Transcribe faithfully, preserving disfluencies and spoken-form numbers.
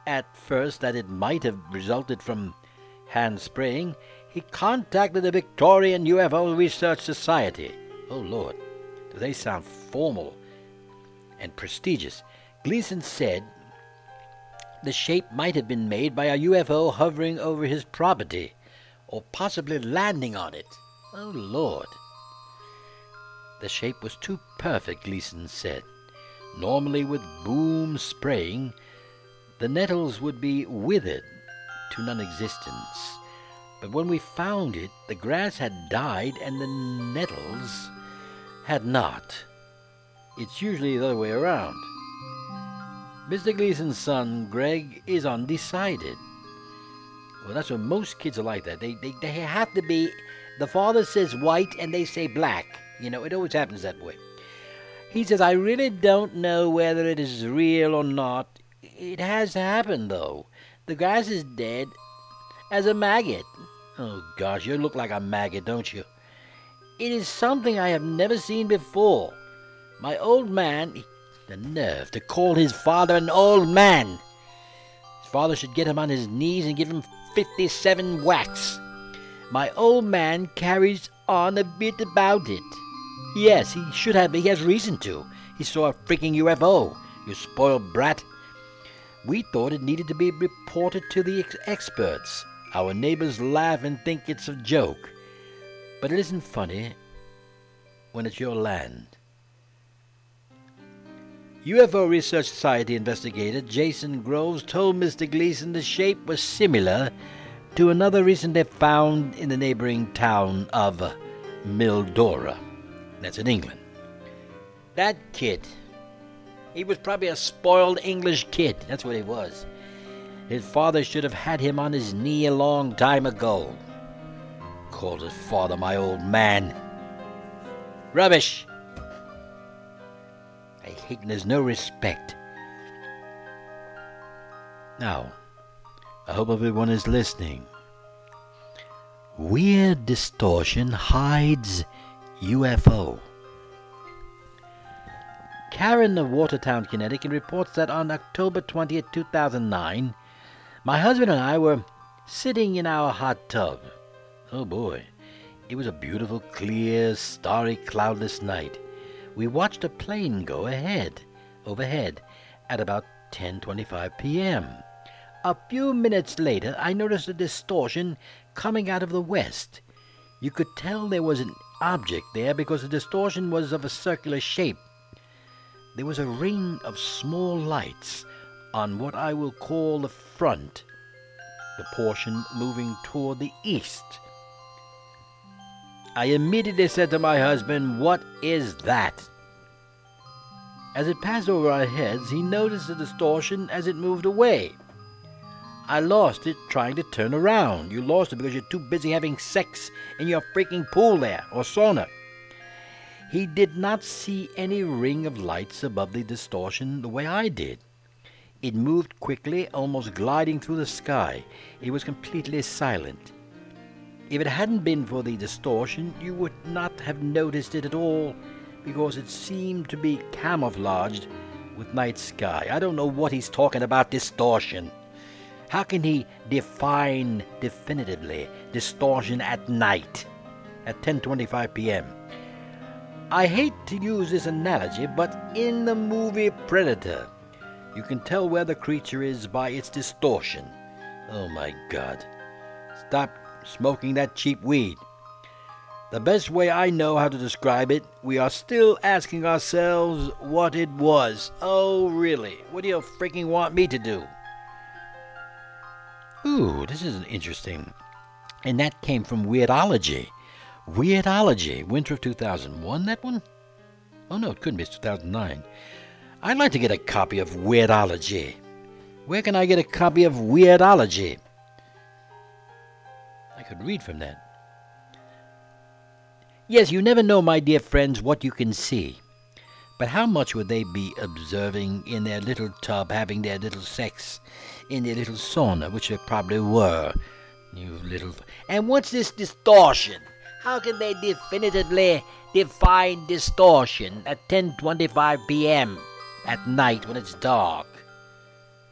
at first that it might have resulted from hand spraying, he contacted the Victorian U F O Research Society. Oh, Lord, do they sound formal and prestigious. Gleason said the shape might have been made by a U F O hovering over his property, or possibly landing on it. Oh, Lord. The shape was too perfect, Gleason said. Normally, with boom spraying, the nettles would be withered to non-existence. But when we found it, the grass had died and the nettles had not. It's usually the other way around. Mister Gleason's son, Greg, is undecided. Well, that's what most kids are like that. They, they, they have to be, the father says white and they say black. You know, it always happens that way. He says, I really don't know whether it is real or not. It has happened, though. The grass is dead as a maggot. Oh, gosh, you look like a maggot, don't you? It is something I have never seen before. My old man, the nerve to call his father an old man. His father should get him on his knees and give him fifty-seven whacks. My old man carries on a bit about it. Yes, he should have. He has reason to. He saw a freaking U F O, you spoiled brat. We thought it needed to be reported to the ex- experts. Our neighbors laugh and think it's a joke. But it isn't funny when it's your land. U F O Research Society investigator Jason Groves told Mister Gleason the shape was similar to another recently found in the neighboring town of Mildura. That's in England. That kid, he was probably a spoiled English kid. That's what he was. His father should have had him on his knee a long time ago. Called his father my old man. Rubbish. I hate when there's no respect. Now, I hope everyone is listening. Weird distortion hides U F O. Karen of Watertown, Connecticut reports that on October twentieth, two thousand nine, my husband and I were sitting in our hot tub. Oh boy, it was a beautiful, clear, starry, cloudless night. We watched a plane go ahead, overhead, at about ten twenty-five p.m. A few minutes later, I noticed a distortion coming out of the west. You could tell there was an object there because the distortion was of a circular shape. There was a ring of small lights on what I will call the front, the portion moving toward the east. I immediately said to my husband, "What is that?" As it passed over our heads, he noticed the distortion as it moved away. I lost it trying to turn around. You lost it because you're too busy having sex in your freaking pool there, or sauna. He did not see any ring of lights above the distortion the way I did. It moved quickly, almost gliding through the sky. It was completely silent. If it hadn't been for the distortion, you would not have noticed it at all, because it seemed to be camouflaged with night sky. I don't know what he's talking about, distortion. How can he define definitively distortion at night, at ten twenty-five p.m.? I hate to use this analogy, but in the movie Predator, you can tell where the creature is by its distortion. Oh my God. Stop smoking that cheap weed. The best way I know how to describe it, we are still asking ourselves what it was. Oh, really? What do you freaking want me to do? Ooh, this is interesting. And that came from Weirdology. Weirdology, winter of two thousand one, that one? Oh no, it couldn't be, it's two thousand nine. I'd like to get a copy of Weirdology. Where can I get a copy of Weirdology? I could read from that. Yes, you never know, my dear friends, what you can see. But how much would they be observing in their little tub, having their little sex in their little sauna, which they probably were. You little... And what's this distortion? How can they definitively define distortion at ten twenty-five p.m. at night when it's dark?